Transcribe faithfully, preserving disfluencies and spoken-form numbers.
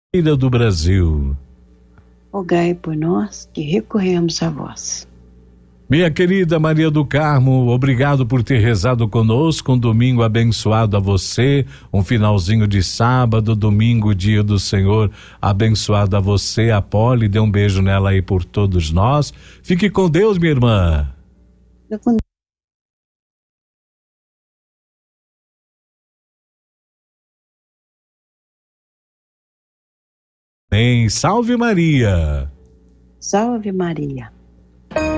Ilha do Brasil. Rogai por nós que recorremos a vós. Minha querida Maria do Carmo, obrigado por ter rezado conosco. Um domingo abençoado a você, um finalzinho de sábado, domingo, dia do Senhor, abençoado a você. A Poli, dê um beijo nela aí por todos nós. Fique com Deus, minha irmã. Fique com Deus. Amém. Salve Maria. Salve Maria.